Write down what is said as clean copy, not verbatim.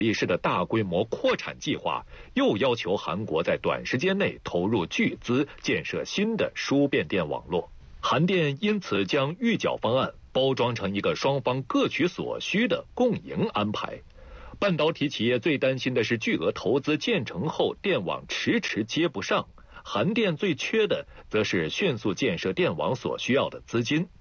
比式的大规模扩产计划，又要求韩国在短时间内投入巨资建设新的输变电网络。韩电因此将预缴方案包装成一个双方各取所需的共赢安排。半导体企业最担心的是巨额投资建成后电网迟迟接不上，韩电最缺的则是迅速建设电网所需要的资金。